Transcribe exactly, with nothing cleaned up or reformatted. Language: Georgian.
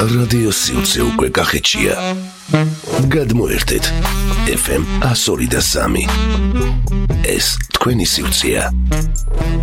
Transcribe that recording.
რადიო სიუცე უკვე კახეთშია. გადმოერთეთ ეფ ემ one oh three point three. ეს თქვენი სიუცეა.